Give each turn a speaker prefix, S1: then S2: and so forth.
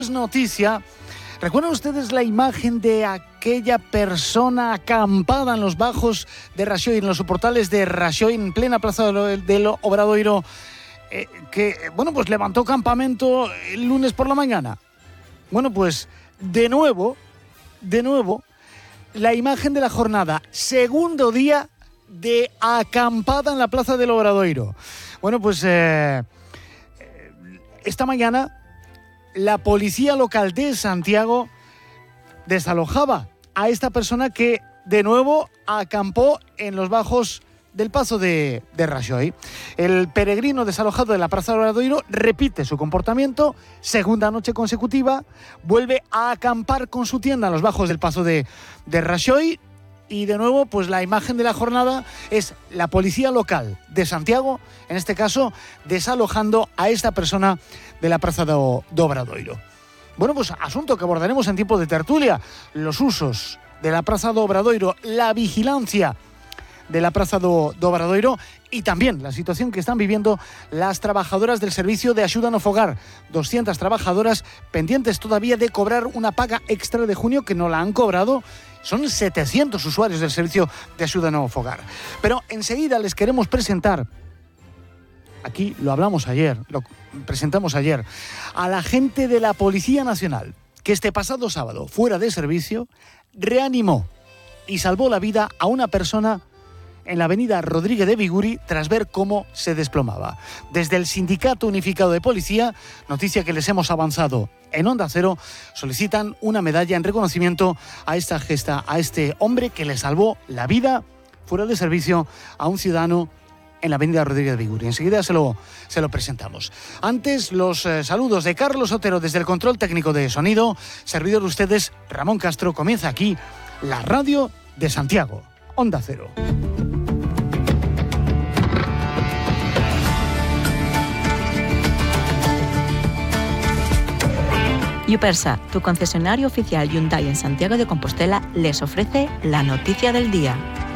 S1: Noticia. ¿Recuerdan ustedes la imagen de aquella persona acampada en los bajos de Raxoi, en los soportales de Raxoi, en plena plaza del Obradoiro, que pues levantó campamento el lunes por la mañana? Bueno, pues de nuevo, la imagen de la jornada, segundo día de acampada en la plaza del Obradoiro. Bueno, pues esta mañana la policía local de Santiago desalojaba a esta persona que de nuevo acampó en los bajos del pazo de Raxoi. El peregrino desalojado de la plaza del Obradoiro repite su comportamiento, segunda noche consecutiva, vuelve a acampar con su tienda en los bajos del pazo de Raxoi. Y de nuevo, pues la imagen de la jornada es la policía local de Santiago, en este caso, desalojando a esta persona de la plaza de Obradoiro. Bueno, pues asunto que abordaremos en tiempo de tertulia, los usos de la plaza de Obradoiro, la vigilancia de la plaza de Obradoiro y también la situación que están viviendo las trabajadoras del servicio de Axuda no Fogar. 200 trabajadoras pendientes todavía de cobrar una paga extra de junio que no la han cobrado. Son 700 usuarios del servicio de Axuda no Fogar. Pero enseguida les queremos presentar, aquí lo hablamos ayer, lo presentamos ayer, a la gente de la Policía Nacional, que este pasado sábado, fuera de servicio, reanimó y salvó la vida a una persona en la avenida Rodríguez de Biguri tras ver cómo se desplomaba. Desde el Sindicato Unificado de Policía, noticia que les hemos avanzado en Onda Cero, solicitan una medalla en reconocimiento a esta gesta, a este hombre que le salvó la vida fuera de servicio a un ciudadano en la avenida Rodríguez de Biguri. Enseguida se lo presentamos. Antes, los saludos de Carlos Otero desde el control técnico de sonido. Servidor de ustedes, Ramón Castro. Comienza aquí la radio de Santiago, Onda Cero.
S2: Yupersa, tu concesionario oficial Hyundai en Santiago de Compostela, les ofrece la noticia del día.